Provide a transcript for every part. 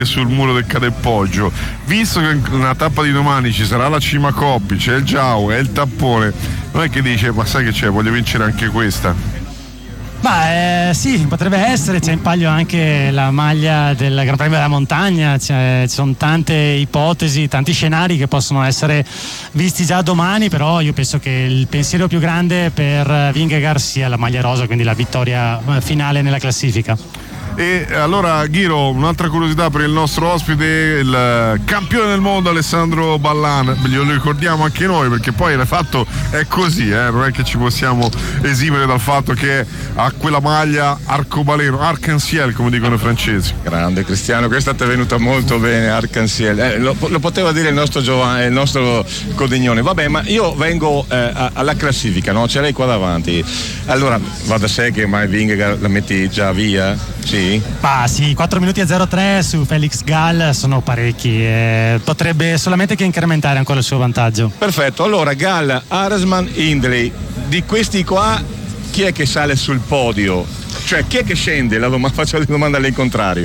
sul muro del Cadepoggio, visto che nella tappa di domani ci sarà la Cima Coppi, c'è il Giau e il tappone, non è che dice ma sai che c'è, voglio vincere anche questa? Sì, potrebbe essere, c'è in palio anche la maglia del Gran Premio della Montagna, ci sono tante ipotesi, tanti scenari che possono essere visti già domani, però io penso che il pensiero più grande per Vingegaard sia la maglia rosa, quindi la vittoria finale nella classifica. E allora Ghiro, un'altra curiosità per il nostro ospite, il campione del mondo Alessandro Ballan, glielo ricordiamo anche noi perché poi il fatto è così, non è che ci possiamo esimere dal fatto che ha quella maglia arcobaleno, arc-en-ciel come dicono i francesi. Grande Cristiano, questa ti è venuta molto bene, arc-en-ciel, lo poteva dire il nostro Giovanni, il nostro Codignone. Vabbè, ma io vengo alla classifica, no? Ce l'hai qua davanti, allora va da sé che mai Vingegaard la metti già via? Sì? Sì, 4 minuti a 0,3 su Felix Gall sono parecchi, potrebbe solamente che incrementare ancora il suo vantaggio. Perfetto, allora Gall, Arensman, Hindley, di questi qua chi è che sale sul podio? Cioè chi è che scende? Faccio la domanda all'incontrario.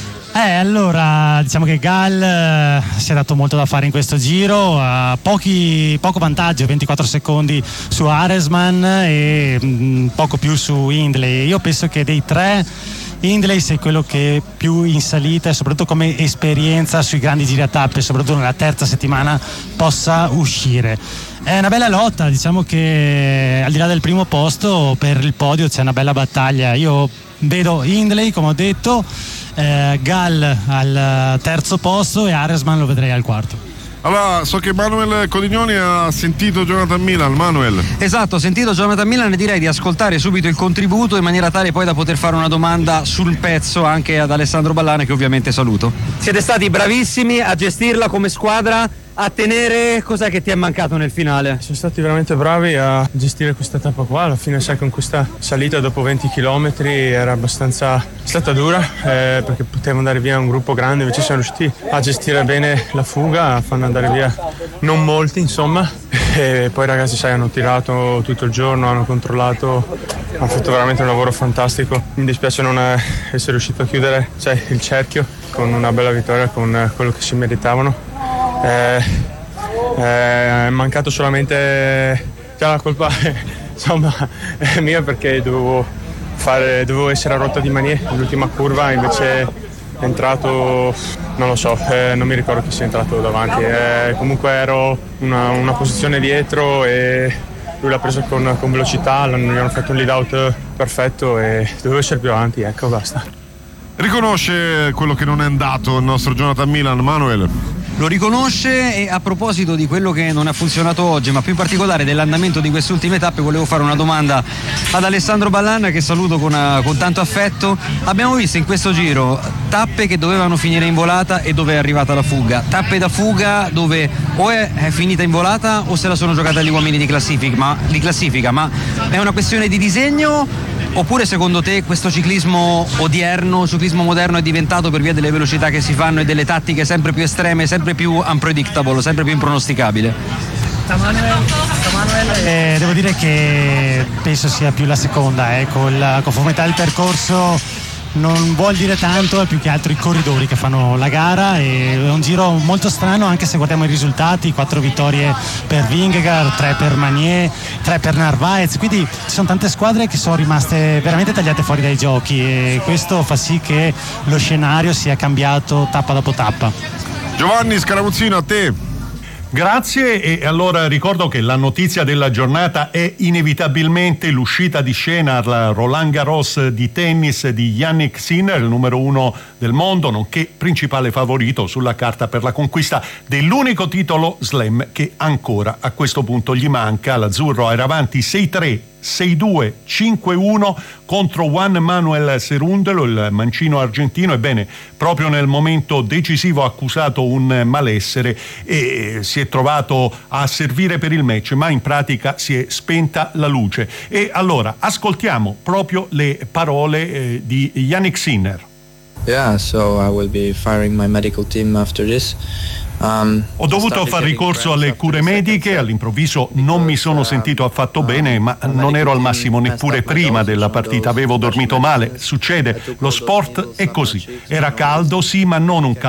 Allora diciamo che Gall si è dato molto da fare in questo giro, ha poco vantaggio, 24 secondi su Arensman e poco più su Hindley. Io penso che dei tre Hindley sia quello che è più in salita e soprattutto come esperienza sui grandi giri a tappe, soprattutto nella terza settimana, possa uscire. È una bella lotta, diciamo che al di là del primo posto per il podio c'è una bella battaglia. Io vedo Hindley, come ho detto, Gall al terzo posto e Arensman lo vedrei al quarto. Allora, so che Manuel Codignoni ha sentito Jonathan Milan. Manuel. Esatto, ho sentito Jonathan Milan e direi di ascoltare subito il contributo in maniera tale poi da poter fare una domanda sul pezzo anche ad Alessandro Ballan, che ovviamente saluto. Siete stati bravissimi a gestirla come squadra, a tenere. Cos'è che ti è mancato nel finale? Siamo stati veramente bravi a gestire questa tappa qua. Alla fine, sai, con questa salita dopo 20 km era stata dura perché poteva andare via un gruppo grande, invece siamo riusciti a gestire bene la fuga, a farne andare via non molti, insomma. E poi i ragazzi, sai, hanno tirato tutto il giorno, hanno controllato, hanno fatto veramente un lavoro fantastico. Mi dispiace non essere riuscito a chiudere, sai, il cerchio con una bella vittoria, con quello che si meritavano. È mancato solamente, la colpa insomma è mia perché dovevo essere a rotta di Manier l'ultima curva, invece è entrato, non lo so, non mi ricordo chi sia entrato davanti, comunque ero una posizione dietro e lui l'ha preso con velocità, gli hanno fatto un lead out perfetto e dovevo essere più avanti, ecco, basta. Riconosce quello che non è andato il nostro Jonathan Milan, Manuel? Lo riconosce, e a proposito di quello che non ha funzionato oggi, ma più in particolare dell'andamento di queste ultime tappe, volevo fare una domanda ad Alessandro Ballan, che saluto con tanto affetto. Abbiamo visto in questo giro tappe che dovevano finire in volata e dove è arrivata la fuga, tappe da fuga dove o è finita in volata o se la sono giocata gli uomini di classifica, ma è una questione di disegno? Oppure secondo te questo ciclismo moderno è diventato, per via delle velocità che si fanno e delle tattiche sempre più estreme, sempre più unpredictable, sempre più impronosticabile? Devo dire che penso sia più la seconda, con la conformità del percorso non vuol dire tanto, è più che altro i corridori che fanno la gara, e è un giro molto strano anche se guardiamo i risultati: 4 vittorie per Vingegaard, 3 per Manier, 3 per Narvaez, quindi ci sono tante squadre che sono rimaste veramente tagliate fuori dai giochi, e questo fa sì che lo scenario sia cambiato tappa dopo tappa. Giovanni Scaramuzzino, a te. Grazie. E allora ricordo che la notizia della giornata è inevitabilmente l'uscita di scena al Roland Garros di tennis di Jannik Sinner, il numero 1 del mondo, nonché principale favorito sulla carta per la conquista dell'unico titolo slam che ancora a questo punto gli manca. L'azzurro era avanti 6-3, 6-2, 5-1 contro Juan Manuel Cerúndolo, il mancino argentino. Ebbene, proprio nel momento decisivo ha accusato un malessere e si è trovato a servire per il match, ma in pratica si è spenta la luce. E allora ascoltiamo proprio le parole di Jannik Sinner. Yeah, so I will be firing my medical team after this. Ho dovuto far ricorso alle cure mediche, all'improvviso non mi sono sentito affatto bene, ma non ero al massimo neppure prima della partita, avevo dormito male, succede, lo sport è così. Era caldo, sì, ma non un caldo